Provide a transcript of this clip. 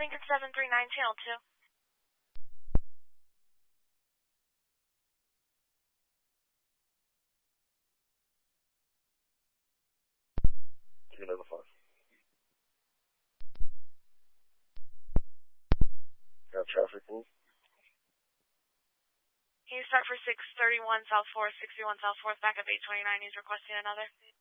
Lincoln 739, channel 2. Ticket number 5. Got traffic, please. Can you start for 631 South 4th, 61 South 4th, back up 829. He's requesting another.